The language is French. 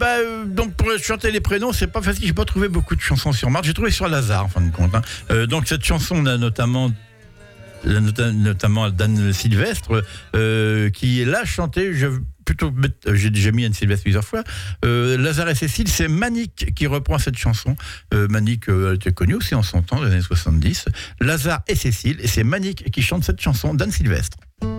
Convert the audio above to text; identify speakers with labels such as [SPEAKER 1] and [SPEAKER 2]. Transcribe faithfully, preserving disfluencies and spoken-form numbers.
[SPEAKER 1] bah, euh, donc pour chanter les prénoms, c'est pas facile. J'ai pas trouvé beaucoup de chansons sur Marthe. J'ai trouvé sur Lazare, en fin de compte. Hein. Euh, donc cette chanson, on a notamment, notamment d'Anne Sylvestre, euh, qui est là chantée. Je, plutôt, j'ai déjà mis Anne Sylvestre plusieurs fois. Euh, Lazare et Cécile, c'est Manique qui reprend cette chanson. Euh, Manique, euh, elle était connue aussi en son temps, les années soixante-dix. Lazare et Cécile, et c'est Manique qui chante cette chanson d'Anne Sylvestre.